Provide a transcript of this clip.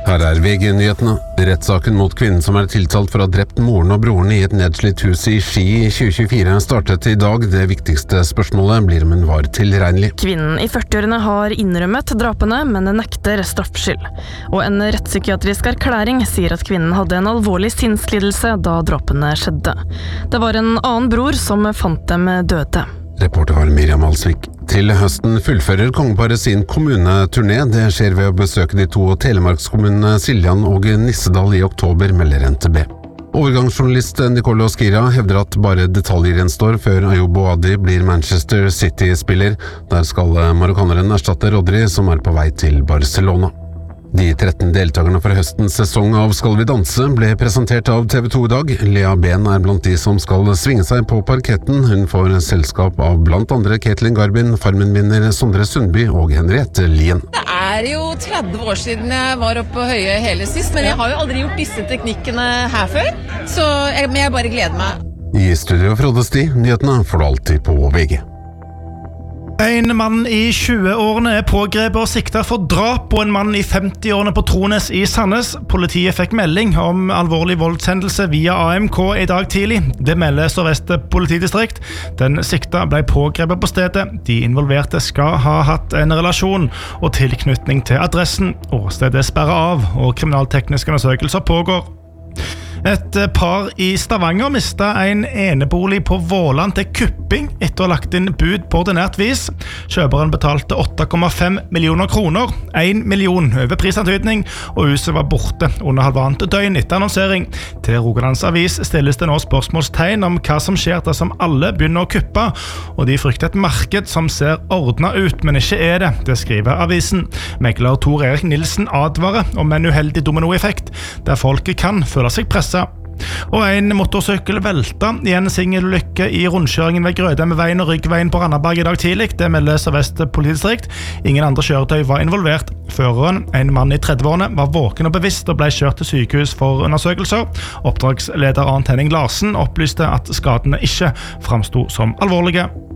Her VG-nyhetene. Rettssaken mot kvinnen som tiltalt for å ha drept moren og broren i et nedslitt hus i Ski i 2024 startet i dag. Det viktigste spørsmålet blir om hun var tilregnelig. Kvinnen i 40-årene har innrømmet drapene, men nekter straffskyld. Og en rettspsykiatrisk erklæring sier at kvinnen hadde en alvorlig sinnslidelse da drapene skjedde. Det var en annen bror som fant dem døde. Reporter var Miriam Alsvik. Til høsten fullfører kongeparet sin kommuneturné. Det skjer ved å besøke de to telemarkskommunene Siljan og Nissedal i oktober, melder NTB. Overgangsjournalist Nicolo Skira hevder at bare detaljer gjenstår før Ayoub Boadi blir Manchester City-spiller. Der skal marokkaneren erstatte Rodri, som på vei til Barcelona. De 13 deltakerne for høstens sesong av Skal vi danse ble presentert av TV 2 i dag. Lea Ben blant de som skal svinge seg på parketten. Hun får selskap av blant andre Ketlin Garbin, Farmen-vinner Sondre Sundby og Henriette Lien. Det jo 30 år siden jeg var oppe på Høye hele sist, men jeg har jo aldri gjort disse teknikkene her før, men jeg bare gleder meg. I studio Frode Sti, nyhetene får du alltid på VG. En mann i 20-årene pågrepet og siktet for drap på en mann i 50-årene på Trones i Sandnes. Politiet fikk melding om alvorlig voldshendelse via AMK i dag tidlig. Det melder Sør-Vest politidistrikt. Den sikta ble pågrepet på stedet. De involverte skal ha hatt en relasjon og tilknytning til adressen. Åstedet sperret av, og kriminaltekniske undersøkelser pågår. Et par i Stavanger mistet en enebolig på Våland til kupping etter å ha lagt inn bud på ordinært vis. Kjøperen betalte 8,5 millioner kroner, 1 million over prisantydning, og huset var borte under halvannet døgn etter annonsering. Til Rogalands Avis stilles det nå spørsmålstegn om hva som skjer dersom alle begynner å kuppe, og de frykter et marked som ser ordnet ut, men ikke det. Det skriver avisen. Megler Tor Erik Nilsen advarer om en uheldig dominoeffekt, der folket kan føle seg presset. Og en motorsykkel velta i en singelulykke i rundkjøringen ved Grødemveien og Ryggveien på Randaberg i dag tidlig. Det melder Sør-Vest politidistrikt. Ingen andre kjøretøy var involvert. Føreren, en mann i 30-årene, var våken og bevisst og ble kjørt til sykehus for undersøkelser. Oppdragsleder Arnt Henning Larsen opplyste at skadene ikke fremstod som alvorlige.